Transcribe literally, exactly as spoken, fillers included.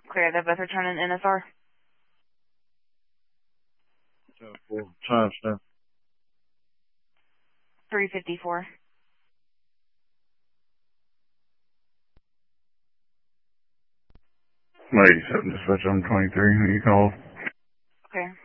Okay, they're both returning N S R. Four times now. three fifty-four. eighty-seven dispatch, I'm twenty-three. You called. Okay.